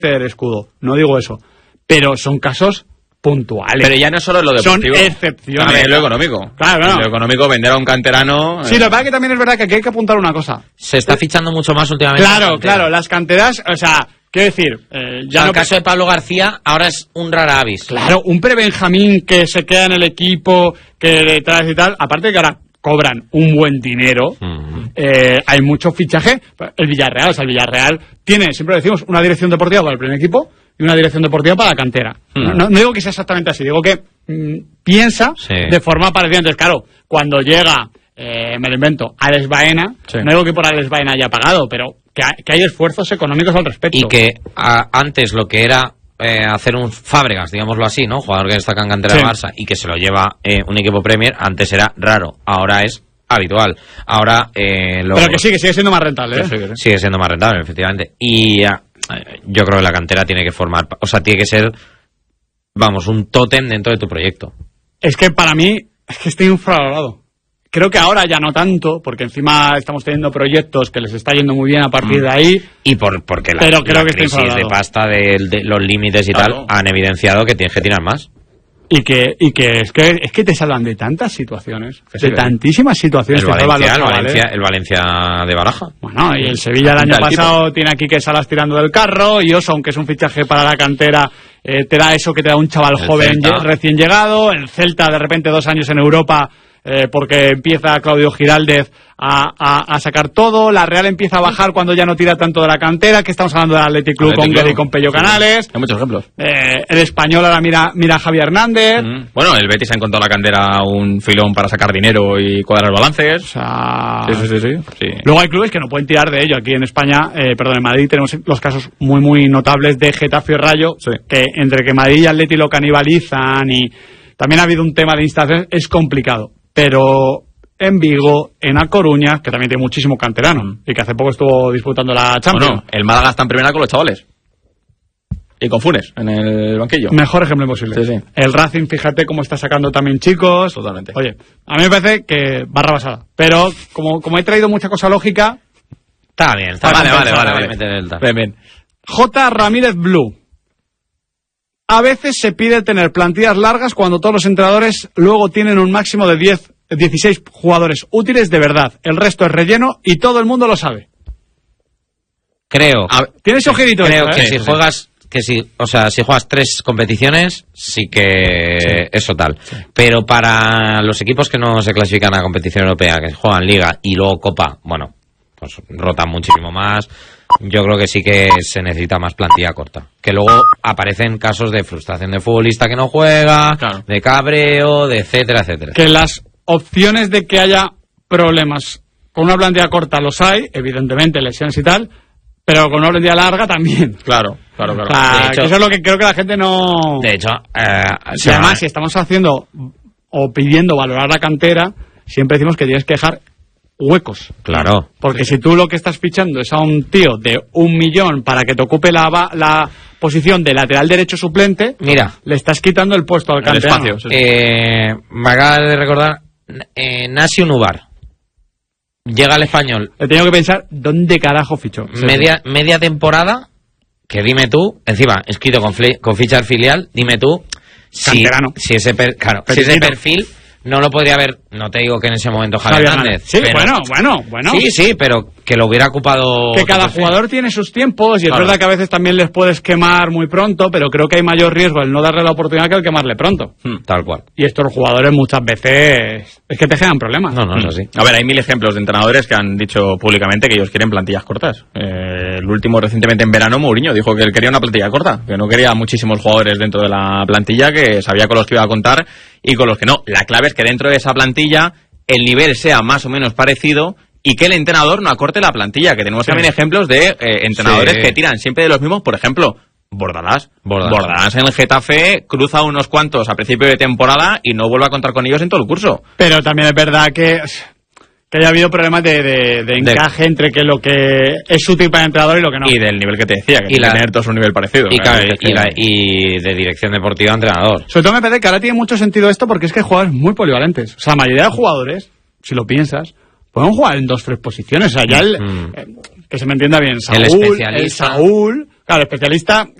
Escudo, no digo eso, pero son casos puntuales. Pero ya no es solo lo deportivo. Son excepciones. También lo económico. Claro. Lo económico, vender a un canterano... Sí, lo que pasa es que también es verdad que aquí hay que apuntar una cosa. Se está fichando mucho más últimamente. Claro, las canteras, o sea, quiero decir... ya en el caso de Pablo García, ahora es un rara avis. Claro, un pre-Benjamín que se queda en el equipo, que le traes y tal, aparte de que ahora cobran un buen dinero, hay mucho fichaje. El Villarreal tiene, siempre decimos, una dirección deportiva para el primer equipo y una dirección deportiva para la cantera. No digo que sea exactamente así, digo que piensa de forma parecida. Entonces, claro, cuando llega, me lo invento, Alex Baena, no digo que por Alex Baena haya pagado, pero que hay esfuerzos económicos al respecto. Y que antes lo que era hacer un Fábregas, digámoslo así, ¿no? Jugador que destaca en cantera de Barça y que se lo lleva un equipo Premier, antes era raro, ahora es habitual. Ahora pero que sigue siendo más rentable, ¿eh? Sigue siendo más rentable, efectivamente. Y yo creo que la cantera tiene que formar, o sea, tiene que ser, vamos, un tótem dentro de tu proyecto. Es que para mí, es que estoy infravalorado. Creo que ahora ya no tanto, porque encima estamos teniendo proyectos que les está yendo muy bien a partir de ahí. Y porque la crisis de pasta de los límites y tal han evidenciado que tienes que tirar más. Y que es que te salvan de tantas situaciones, tantísimas situaciones. El Valencia de Baraja. Bueno, y el Sevilla el año pasado tiene aquí que Salas tirando del carro, y Oso, aunque es un fichaje para la cantera, te da eso que te da un chaval joven recién llegado. El Celta, de repente, 2 años en Europa, porque empieza Claudio Giraldez a sacar todo. La Real empieza a bajar cuando ya no tira tanto de la cantera, que estamos hablando del Athletic Club con Guede y con Pello Canales. Hay muchos ejemplos. El Español ahora mira a Javi Hernández. Bueno, el Betis ha encontrado a la cantera un filón para sacar dinero y cuadrar balances. O sea... Sí. Luego hay clubes que no pueden tirar de ello. Aquí en España, en Madrid tenemos los casos muy, muy notables de Getafe y Rayo, que entre que Madrid y Atleti lo canibalizan, y también ha habido un tema de instancias, es complicado. Pero en Vigo, en A Coruña, que también tiene muchísimo canterano, y que hace poco estuvo disputando la Champions. Bueno, el Málaga está en primera con los chavales. Y con Funes en el banquillo. Mejor ejemplo imposible. Sí. El Racing, fíjate cómo está sacando también chicos. Totalmente. Oye, a mí me parece que barra basada. Pero como he traído mucha cosa lógica... Está bien. Vale. Bien. J. Ramírez Blue. A veces se pide tener plantillas largas cuando todos los entrenadores luego tienen un máximo de 16 jugadores útiles de verdad. El resto es relleno y todo el mundo lo sabe. Creo. Tienes ojito. Creo que si juegas... si juegas 3 competiciones, sí que eso tal. Sí. Pero para los equipos que no se clasifican a competición europea, que juegan Liga y luego Copa, bueno, pues rotan muchísimo más. Yo creo que sí que se necesita más plantilla corta. Que luego aparecen casos de frustración de futbolista que no juega, de cabreo, de etcétera. Que las opciones de que haya problemas con una plantilla corta los hay, evidentemente, lesiones y tal, pero con una plantilla larga también. Claro. O sea, de hecho, eso es lo que creo que la gente no... De hecho... además, si estamos haciendo o pidiendo valorar la cantera, siempre decimos que tienes que dejar huecos. Claro. Porque si tú lo que estás fichando es a un tío de 1 millón para que te ocupe la posición de lateral derecho suplente, mira, le estás quitando el puesto al canterano. Me acaba de recordar Nasi Unubar. Llega al Español. He tenido que pensar dónde carajo fichó. Media temporada, que dime tú, encima escrito con ficha al filial, dime tú si ese perfil no lo podría haber, no te digo que en ese momento Javi Hernández. Sí, pero, bueno. Sí, pero que lo hubiera ocupado... Que cada jugador tiene sus tiempos y es verdad que a veces también les puedes quemar muy pronto, pero creo que hay mayor riesgo el no darle la oportunidad que el quemarle pronto. Tal cual. Y estos jugadores muchas veces es que te generan problemas. No es así. A ver, hay 1000 ejemplos de entrenadores que han dicho públicamente que ellos quieren plantillas cortas. El último recientemente en verano, Mourinho dijo que él quería una plantilla corta, que no quería muchísimos jugadores dentro de la plantilla, que sabía con los que iba a contar y con los que no. La clave es que dentro de esa plantilla el nivel sea más o menos parecido y que el entrenador no acorte la plantilla, que tenemos también ejemplos de entrenadores que tiran siempre de los mismos. Por ejemplo, Bordalás en el Getafe cruza unos cuantos a principio de temporada y no vuelve a contar con ellos en todo el curso. Pero también es verdad que haya habido problemas de encaje entre que lo que es útil para el entrenador y lo que no. Y del nivel que te decía, que tiene que tener todos un nivel parecido. Y de dirección deportiva a entrenador. Sobre todo me parece que ahora tiene mucho sentido esto porque es que hay jugadores muy polivalentes. O sea, la mayoría de jugadores, si lo piensas, pueden jugar en 2-3 posiciones. O sea, ya que se me entienda bien, Saúl Claro, especialista